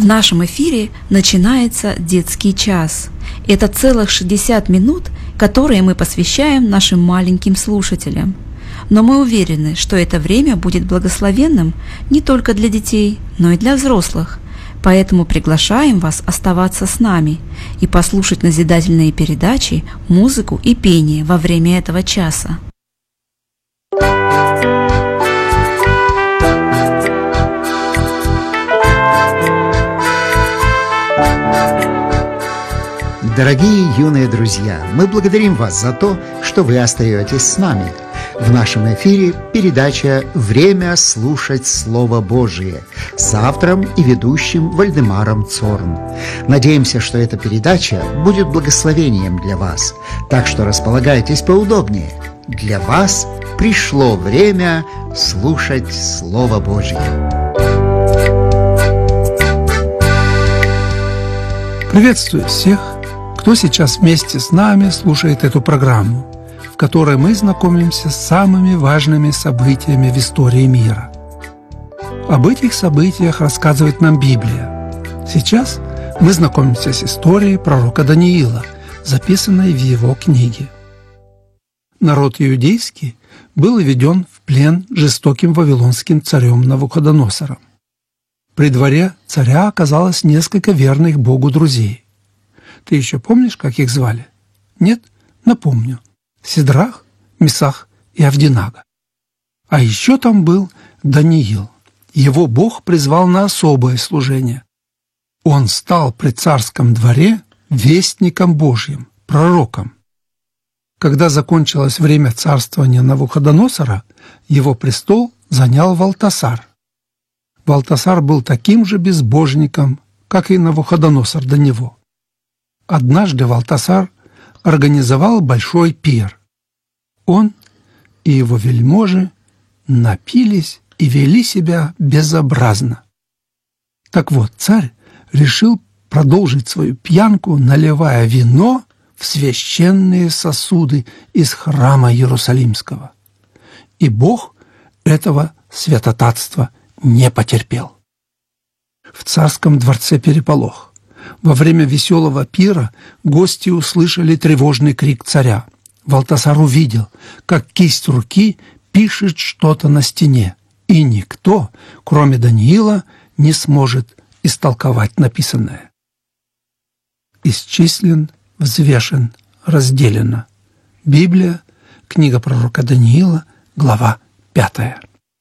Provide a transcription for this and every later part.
В нашем эфире начинается детский час. Это целых 60 минут, которые мы посвящаем нашим маленьким слушателям. Но мы уверены, что это время будет благословенным не только для детей, но и для взрослых. Поэтому приглашаем вас оставаться с нами и послушать назидательные передачи, музыку и пение во время этого часа. Дорогие юные друзья, мы благодарим вас за то, что вы остаетесь с нами. В нашем эфире передача «Время слушать Слово Божие» с автором и ведущим Вальдемаром Цорн. Надеемся, что эта передача будет благословением для вас, так что располагайтесь поудобнее. Для вас пришло время слушать Слово Божие. Приветствую всех, кто сейчас вместе с нами слушает эту программу, в которой мы знакомимся с самыми важными событиями в истории мира. Об этих событиях рассказывает нам Библия. Сейчас мы знакомимся с историей пророка Даниила, записанной в его книге. Народ иудейский был введен в плен жестоким вавилонским царем Навуходоносором. При дворе царя оказалось несколько верных Богу друзей. Ты еще помнишь, как их звали? Нет? Напомню. Сидрах, Месах и Авденаго. А еще там был Даниил. Его Бог призвал на особое служение. Он стал при царском дворе вестником Божьим, пророком. Когда закончилось время царствования Навуходоносора, его престол занял Валтасар. Валтасар был таким же безбожником, как и Навуходоносор до него. Однажды Валтасар организовал большой пир. Он и его вельможи напились и вели себя безобразно. Так вот, царь решил продолжить свою пьянку, наливая вино в священные сосуды из храма Иерусалимского. И Бог этого святотатства не потерпел. В царском дворце переполох. Во время веселого пира гости услышали тревожный крик царя. Валтасар увидел, как кисть руки пишет что-то на стене, и никто, кроме Даниила, не сможет истолковать написанное. Исчислен, взвешен, разделено. Библия, книга пророка Даниила, глава 5.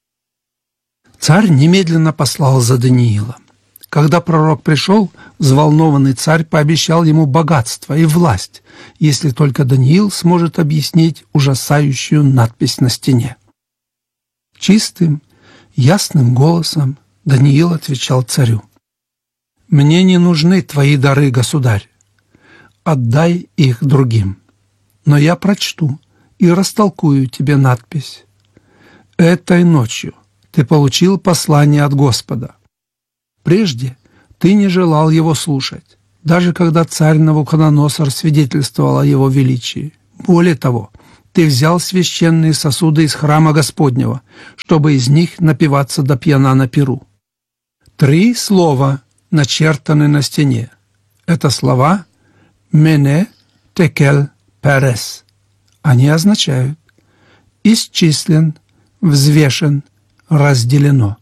Царь немедленно послал за Даниилом. Когда пророк пришел, взволнованный царь пообещал ему богатство и власть, если только Даниил сможет объяснить ужасающую надпись на стене. Чистым, ясным голосом Даниил отвечал царю: «Мне не нужны твои дары, государь. Отдай их другим. Но я прочту и растолкую тебе надпись. Этой ночью ты получил послание от Господа. Прежде ты не желал его слушать, даже когда царь Навуходоносор свидетельствовал о его величии. Более того, ты взял священные сосуды из храма Господнего, чтобы из них напиваться до пьяна на пиру. 3 слова начертаны на стене. Это слова «мене, текель, перес». Они означают «исчислен, взвешен, разделено».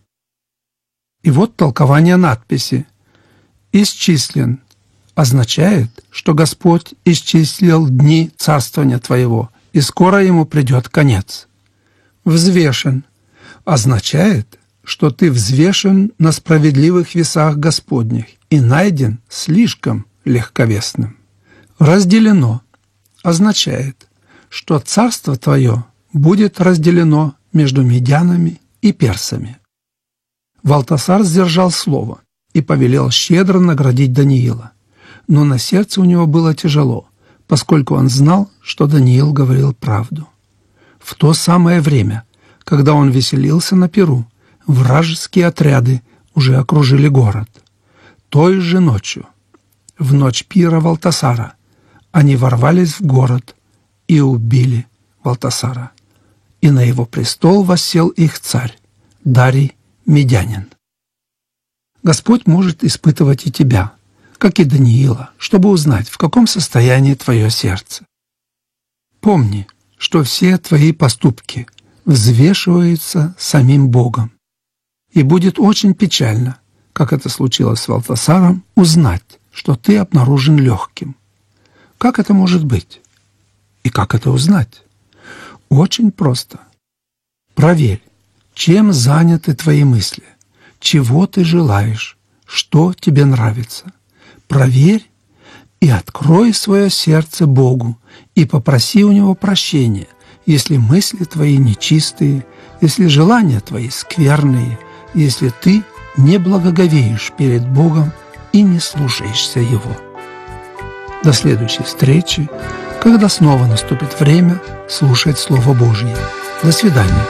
И вот толкование надписи. «Исчислен» означает, что Господь исчислил дни царствования твоего, и скоро ему придет конец. «Взвешен» означает, что ты взвешен на справедливых весах Господних и найден слишком легковесным. «Разделено» означает, что царство твое будет разделено между медянами и персами. Валтасар сдержал слово и повелел щедро наградить Даниила. Но на сердце у него было тяжело, поскольку он знал, что Даниил говорил правду. В то самое время, когда он веселился на пиру, вражеские отряды уже окружили город. Той же ночью, в ночь пира Валтасара, они ворвались в город и убили Валтасара. И на его престол воссел их царь, Дарий Медянин. Господь может испытывать и тебя, как и Даниила, чтобы узнать, в каком состоянии твое сердце. Помни, что все твои поступки взвешиваются самим Богом. И будет очень печально, как это случилось с Валтасаром, узнать, что ты обнаружен легким. Как это может быть? И как это узнать? Очень просто. Проверь, чем заняты твои мысли, чего ты желаешь, что тебе нравится. Проверь и открой свое сердце Богу и попроси у Него прощения, если мысли твои нечистые, если желания твои скверные, если ты не благоговеешь перед Богом и не слушаешься Его. До следующей встречи, когда снова наступит время слушать Слово Божье. До свидания.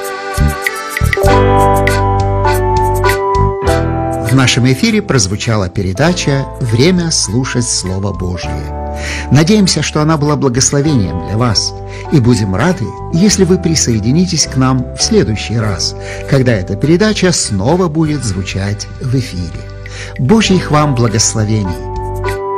В нашем эфире прозвучала передача «Время слушать Слово Божие». Надеемся, что она была благословением для вас, и будем рады, если вы присоединитесь к нам в следующий раз, когда эта передача снова будет звучать в эфире. Божьих вам благословений!